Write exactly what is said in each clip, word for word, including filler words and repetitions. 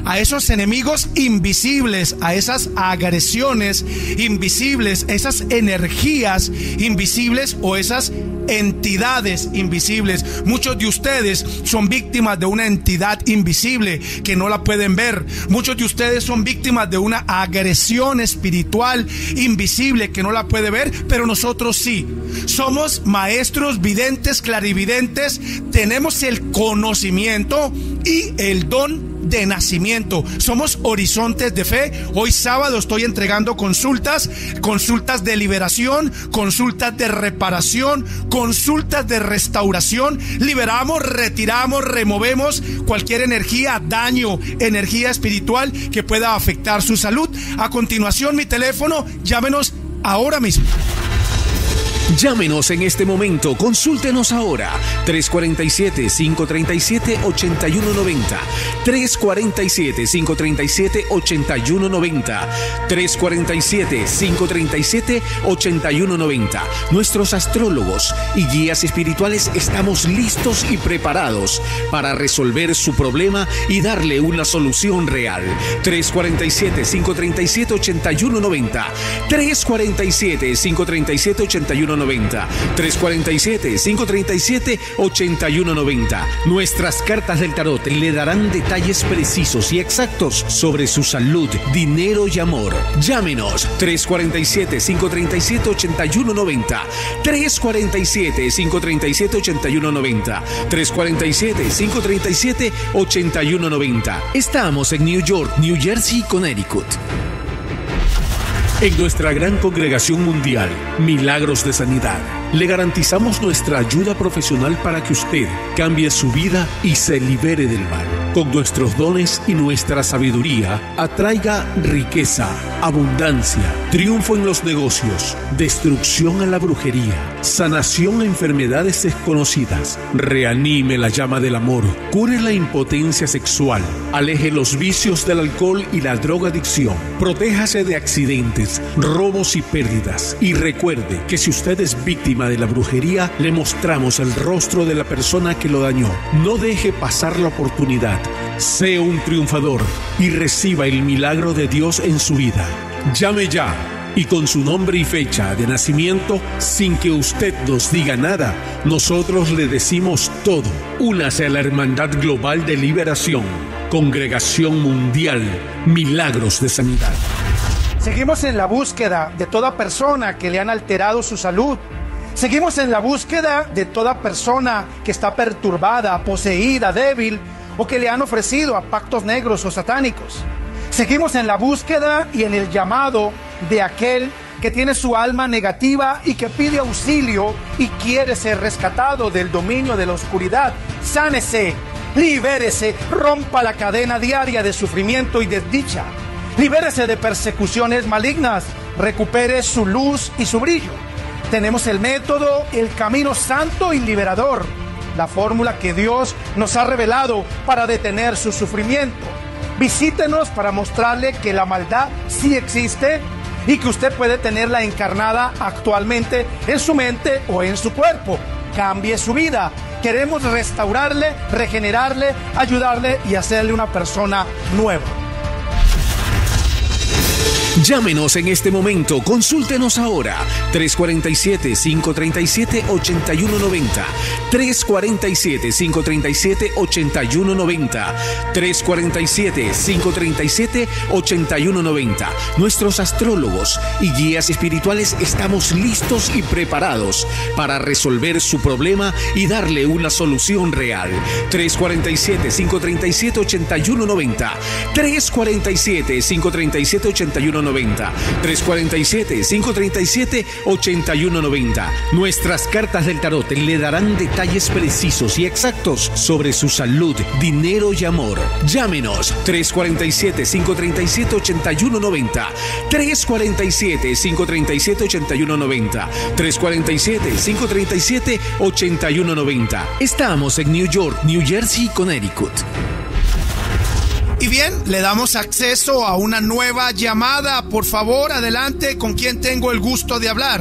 a esos enemigos invisibles, a esas agresiones invisibles, esas energías invisibles o esas entidades invisibles. Muchos de ustedes son víctimas de una entidad invisible que no la pueden ver. Muchos de ustedes son víctimas de una agresión espiritual invisible que no la puede ver, pero nosotros sí. Somos maestros videntes, clarividentes, tenemos el conocimiento y el don de nacimiento. Somos Horizontes de Fe. Hoy sábado estoy entregando consultas, consultas de liberación, consultas de reparación, consultas de restauración. Liberamos, retiramos, removemos cualquier energía, daño, energía espiritual que pueda afectar su salud. A continuación, mi teléfono, llámenos ahora mismo. Llámenos en este momento, consúltenos ahora, tres cuatro siete, cinco tres siete, ocho uno nueve cero, tres cuatro siete, cinco tres siete, ocho uno nueve cero, tres cuatro siete, cinco tres siete, ocho uno nueve cero. Nuestros astrólogos y guías espirituales estamos listos y preparados para resolver su problema y darle una solución real. tres cuatro siete, cinco tres siete, ocho uno nueve cero, tres cuatro siete, cinco tres siete, ocho uno nueve cero, tres cuatro siete, cinco tres siete, ocho uno nueve cero. Nuestras cartas del tarot le darán detalles precisos y exactos sobre su salud, dinero y amor. Llámenos tres cuatro siete, cinco tres siete, ocho uno nueve cero, tres cuatro siete, cinco tres siete, ocho uno nueve cero, tres cuatro siete, cinco tres siete, ocho uno nueve cero. Estamos en New York, New Jersey y Connecticut. En nuestra gran congregación mundial, Milagros de Sanidad, le garantizamos nuestra ayuda profesional para que usted cambie su vida y se libere del mal. Con nuestros dones y nuestra sabiduría, atraiga riqueza, abundancia, triunfo en los negocios, destrucción a la brujería, sanación a enfermedades desconocidas, reanime la llama del amor, cure la impotencia sexual, aleje los vicios del alcohol y la drogadicción, protéjase de accidentes, robos y pérdidas. Y recuerde que si usted es víctima de la brujería, le mostramos el rostro de la persona que lo dañó. No deje pasar la oportunidad. Sea un triunfador y reciba el milagro de Dios en su vida. Llame ya y con su nombre y fecha de nacimiento, sin que usted nos diga nada, nosotros le decimos todo. Únase a la Hermandad Global de Liberación, Congregación Mundial, Milagros de Sanidad. Seguimos en la búsqueda de toda persona que le han alterado su salud. Seguimos en la búsqueda de toda persona que está perturbada, poseída, débil o que le han ofrecido a pactos negros o satánicos. Seguimos en la búsqueda y en el llamado de aquel que tiene su alma negativa y que pide auxilio y quiere ser rescatado del dominio de la oscuridad. Sánese, libérese, rompa la cadena diaria de sufrimiento y desdicha. Libérese de persecuciones malignas, recupere su luz y su brillo. Tenemos el método, el camino santo y liberador, la fórmula que Dios nos ha revelado para detener su sufrimiento. Visítenos para mostrarle que la maldad sí existe y que usted puede tenerla encarnada actualmente en su mente o en su cuerpo. Cambie su vida. Queremos restaurarle, regenerarle, ayudarle y hacerle una persona nueva. Llámenos en este momento, consúltenos ahora, tres cuatro siete, cinco tres siete, ocho uno nueve cero, tres cuatro siete, cinco tres siete, ocho uno nueve cero, tres cuatro siete, cinco tres siete, ocho uno nueve cero. Nuestros astrólogos y guías espirituales estamos listos y preparados para resolver su problema y darle una solución real. tres cuatro siete, cinco tres siete, ocho uno nueve cero, tres cuatro siete, cinco tres siete, ocho uno nueve cero, tres cuatro siete, cinco tres siete, ocho uno nueve cero. Nuestras cartas del tarot le darán detalles precisos y exactos sobre su salud, dinero y amor. Llámenos tres cuatro siete, cinco tres siete, ocho uno nueve cero, tres cuatro siete, cinco tres siete, ocho uno nueve cero, tres cuatro siete, cinco tres siete, ocho uno nueve cero. Estamos en New York, New Jersey y Connecticut. Y bien, le damos acceso a una nueva llamada. Por favor, adelante, ¿con quién tengo el gusto de hablar?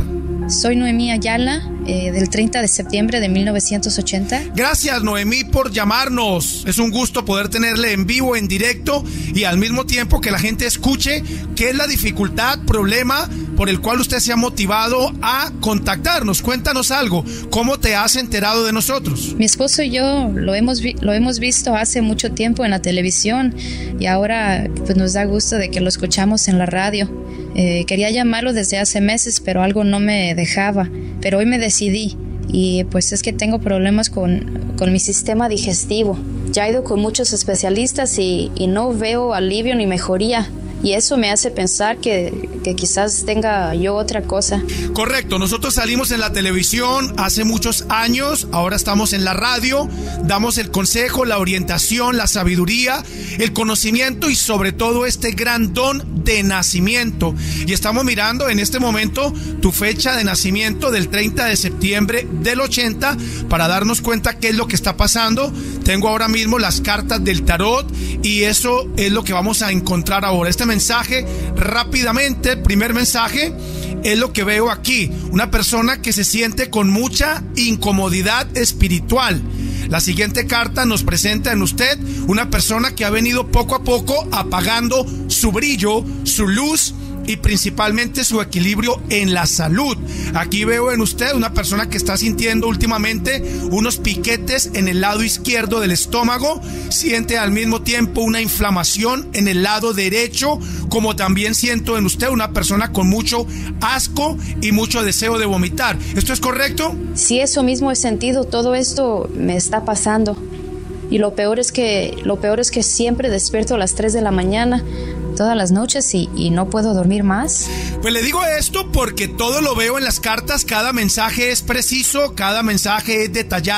Soy Noemí Ayala, eh, del treinta de septiembre de mil novecientos ochenta. Gracias, Noemí, por llamarnos. Es un gusto poder tenerle en vivo, en directo, y al mismo tiempo que la gente escuche qué es la dificultad, problema por el cual usted se ha motivado a contactarnos. Cuéntanos algo. ¿Cómo te has enterado de nosotros? Mi esposo y yo lo hemos, vi- lo hemos visto hace mucho tiempo en la televisión y ahora pues, nos da gusto de que lo escuchamos en la radio. Eh, quería llamarlo desde hace meses, pero algo no me dejaba. Pero hoy me decidí y pues es que tengo problemas con, con mi sistema digestivo. Ya he ido con muchos especialistas y, y no veo alivio ni mejoría. Y eso me hace pensar que, que quizás tenga yo otra cosa. Correcto, nosotros salimos en la televisión hace muchos años, ahora estamos en la radio, damos el consejo, la orientación, la sabiduría, el conocimiento y sobre todo este gran don de nacimiento. Y estamos mirando en este momento tu fecha de nacimiento del treinta de septiembre del ochenta para darnos cuenta qué es lo que está pasando. Tengo ahora mismo las cartas del tarot y eso es lo que vamos a encontrar ahora. Este mensaje rápidamente, el primer mensaje es lo que veo aquí, una persona que se siente con mucha incomodidad espiritual. La siguiente carta nos presenta en usted una persona que ha venido poco a poco apagando su brillo, su luz y principalmente su equilibrio en la salud. Aquí veo en usted una persona que está sintiendo últimamente unos piquetes en el lado izquierdo del estómago, siente al mismo tiempo una inflamación en el lado derecho, como también siento en usted una persona con mucho asco y mucho deseo de vomitar. ¿Esto es correcto? Sí, eso mismo he sentido, todo esto me está pasando. Y lo peor es que, lo peor es que siempre despierto a las tres de la mañana todas las noches y, y no puedo dormir más. Pues le digo esto porque todo lo veo en las cartas, cada mensaje es preciso, cada mensaje es detallado.